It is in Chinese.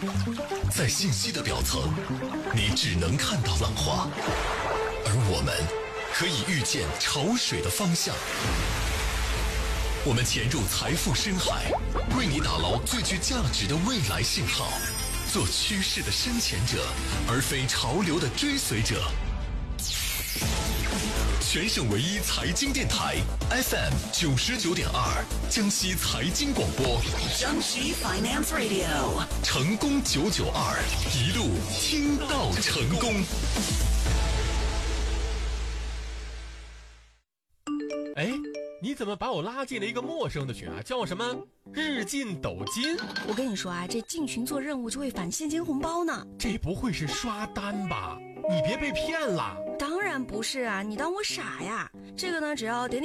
在信息的表层，你只能看到浪花，而我们可以预见潮水的方向。我们潜入财富深海，为你打捞最具价值的未来信号，做趋势的深潜者，而非潮流的追随者。全省唯一财经电台 FM 99.2，江西财经广播， 江西 Finance Radio， 成功992，一路听到成功。 哎，你怎么把我拉进了一个陌生的群啊？叫什么日进斗金？ 我跟你说啊，这进群做任务就会返现金红包呢。 这不会是刷单吧？你别被骗了。 当然不是啊，你当我傻呀？这个呢，只要点